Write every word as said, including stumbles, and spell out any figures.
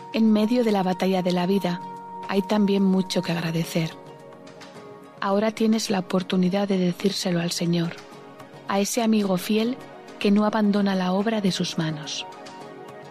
En medio de la batalla de la vida, hay también mucho que agradecer. Ahora tienes la oportunidad de decírselo al Señor, a ese amigo fiel que no abandona la obra de sus manos.